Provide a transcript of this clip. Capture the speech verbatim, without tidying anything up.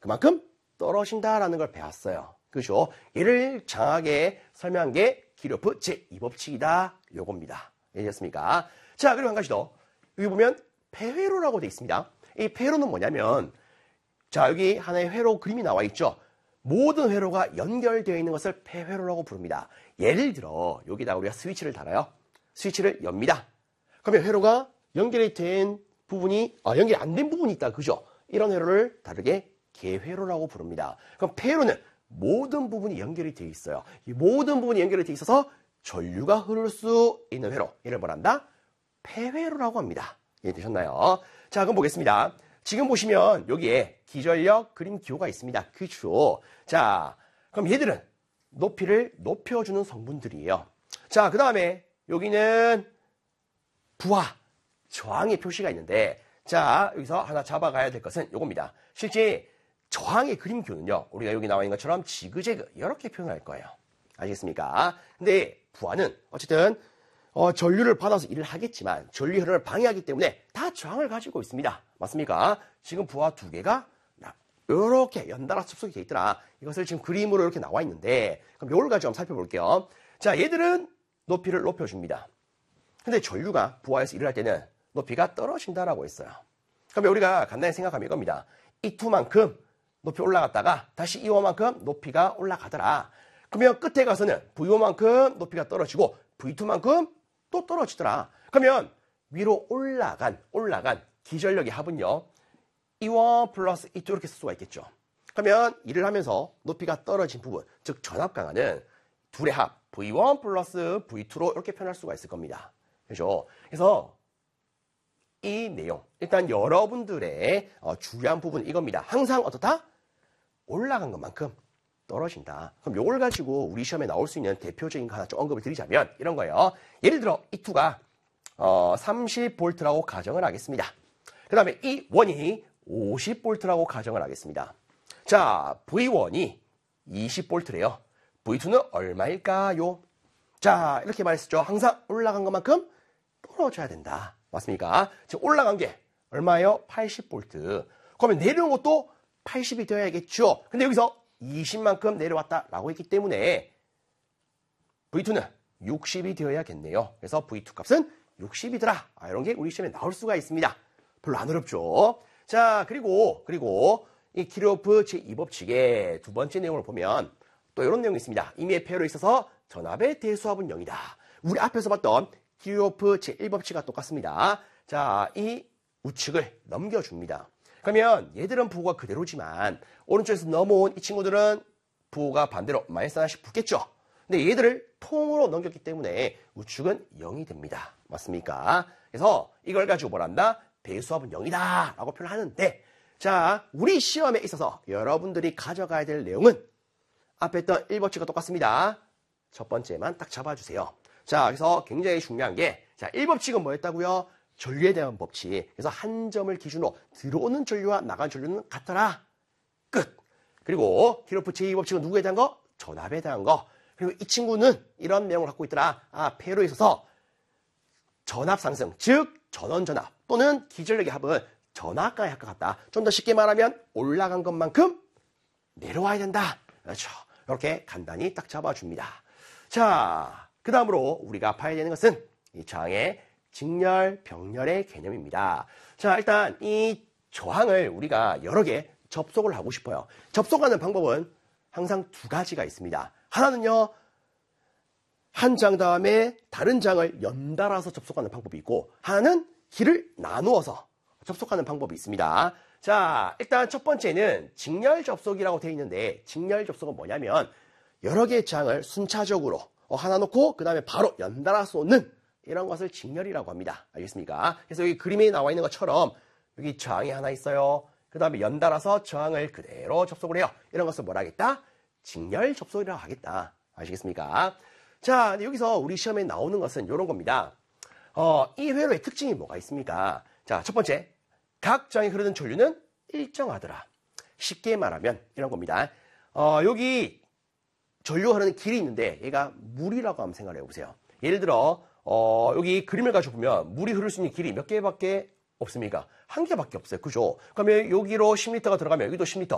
그만큼 떨어진다라는 걸 배웠어요. 그죠? 얘를 장하게 설명한 게 키르호프 제이 법칙이다. 요겁니다. 이해됐습니까? 자, 그리고 한 가지 더. 여기 보면 폐회로라고 되어 있습니다. 이 폐회로는 뭐냐면, 자, 여기 하나의 회로 그림이 나와 있죠? 모든 회로가 연결되어 있는 것을 폐회로라고 부릅니다. 예를 들어, 여기다가 우리가 스위치를 달아요. 스위치를 엽니다. 그러면 회로가 연결이 된 부분이, 아, 연결이 안 된 부분이 있다. 그죠? 이런 회로를 다르게 개회로라고 부릅니다. 그럼 폐회로는 모든 부분이 연결이 되어 있어요. 이 모든 부분이 연결이 되어 있어서 전류가 흐를 수 있는 회로. 얘를 뭐란다? 폐회로라고 합니다. 이해되셨나요? 자, 그럼 보겠습니다. 지금 보시면 여기에 기전력, 그림 기호가 있습니다. 그죠? 자, 그럼 얘들은 높이를 높여주는 성분들이에요. 자, 그 다음에 여기는 부하, 저항의 표시가 있는데, 자, 여기서 하나 잡아가야 될 것은 이겁니다. 실제 저항의 그림 기호는요, 우리가 여기 나와 있는 것처럼 지그재그 이렇게 표현할 거예요. 아시겠습니까? 근데 부하는 어쨌든 어, 전류를 받아서 일을 하겠지만 전류 흐름을 방해하기 때문에 다 저항을 가지고 있습니다. 맞습니까? 지금 부하 두 개가 이렇게 연달아 접속이 되어 있더라. 이것을 지금 그림으로 이렇게 나와 있는데, 그럼 이걸 가지고 한번 살펴볼게요. 자, 얘들은 높이를 높여줍니다. 근데 전류가 부하에서 일을 할 때는 높이가 떨어진다라고 했어요. 그러면 우리가 간단히 생각하면 이겁니다. 이 투만큼 높이 올라갔다가 다시 이오만큼 높이가 올라가더라. 그러면 끝에 가서는 브이오만큼 높이가 떨어지고 브이투만큼 또 떨어지더라. 그러면 위로 올라간 올라간 기전력의 합은요, 이원 플러스 이투 이렇게 쓸 수가 있겠죠. 그러면 일을 하면서 높이가 떨어진 부분, 즉 전압강하는 둘의 합 브이원 플러스 브이투로 이렇게 표현할 수가 있을 겁니다. 그죠? 그래서 이 내용, 일단 여러분들의 어, 중요한 부분은 이겁니다. 항상 어떻다? 올라간 것만큼 떨어진다. 그럼 이걸 가지고 우리 시험에 나올 수 있는 대표적인 거 하나 좀 언급을 드리자면 이런 거예요. 예를 들어 이 투가 어, 삼십 볼트라고 가정을 하겠습니다. 그 다음에 이 원이 오십 볼트라고 가정을 하겠습니다. 자, 브이원이 이십 볼트래요. 브이투는 얼마일까요? 자, 이렇게 말했었죠. 항상 올라간 것만큼 떨어져야 된다. 맞습니까? 지금 올라간 게 얼마예요? 팔십 볼트. 그러면 내려온 것도 팔십이 되어야겠죠. 근데 여기서 이십만큼 내려왔다라고 했기 때문에 브이투는 육십이 되어야겠네요. 그래서 브이투 값은 육십이더라. 아, 이런 게 우리 시험에 나올 수가 있습니다. 별로 안 어렵죠. 자, 그리고 그리고 이 키르호프 제이 법칙의 두 번째 내용을 보면 또 이런 내용이 있습니다. 임의의 폐로에 있어서 전압의 대수합은 영이다. 우리 앞에서 봤던 키르호프 제일 법칙과 똑같습니다. 자, 이 우측을 넘겨줍니다. 그러면 얘들은 부호가 그대로지만 오른쪽에서 넘어온 이 친구들은 부호가 반대로 마이너스 하나씩 붙겠죠. 근데 얘들을 통으로 넘겼기 때문에 우측은 영이 됩니다. 맞습니까? 그래서 이걸 가지고 뭐란다? 대수합은 영이다 라고 표현하는데, 자, 우리 시험에 있어서 여러분들이 가져가야 될 내용은 앞에 했던 일 법칙과 똑같습니다. 첫 번째만 딱 잡아주세요. 자, 그래서 굉장히 중요한 게, 자, 일 법칙은 뭐였다고요? 전류에 대한 법칙. 그래서 한 점을 기준으로 들어오는 전류와 나간 전류는 같더라. 끝. 그리고 키르호프 제이 법칙은 누구에 대한 거? 전압에 대한 거. 그리고 이 친구는 이런 내용을 갖고 있더라. 아, 폐로에 있어서 전압 상승, 즉 전원 전압 또는 기전력의 합은 전압과의 합과 같다. 좀 더 쉽게 말하면 올라간 것만큼 내려와야 된다. 그렇죠. 이렇게 간단히 딱 잡아줍니다. 자, 그 다음으로 우리가 봐야 되는 것은 이 저항의 직렬, 병렬의 개념입니다. 자, 일단 이 저항을 우리가 여러 개 접속을 하고 싶어요. 접속하는 방법은 항상 두 가지가 있습니다. 하나는요, 한 장 다음에 다른 장을 연달아서 접속하는 방법이 있고, 하나는 길을 나누어서 접속하는 방법이 있습니다. 자, 일단 첫 번째는 직렬 접속이라고 되어 있는데, 직렬 접속은 뭐냐면 여러 개의 장을 순차적으로 하나 놓고 그 다음에 바로 연달아 쏟는 이런 것을 직렬이라고 합니다. 알겠습니까? 그래서 여기 그림에 나와 있는 것처럼 여기 저항이 하나 있어요. 그 다음에 연달아서 저항을 그대로 접속을 해요. 이런 것을 뭐라 하겠다? 직렬 접속이라고 하겠다. 아시겠습니까? 자, 여기서 우리 시험에 나오는 것은 이런 겁니다. 어, 이 회로의 특징이 뭐가 있습니까? 자, 첫 번째, 각 장에 흐르는 전류는 일정하더라. 쉽게 말하면 이런 겁니다. 어, 여기 전류가 흐르는 길이 있는데 얘가 물이라고 한번 생각을 해보세요. 예를 들어 어, 여기 그림을 가지고 보면 물이 흐를 수 있는 길이 몇 개밖에 없습니까? 한 개밖에 없어요. 그죠? 그러면 여기로 십 리터가 들어가면 여기도 십 리터.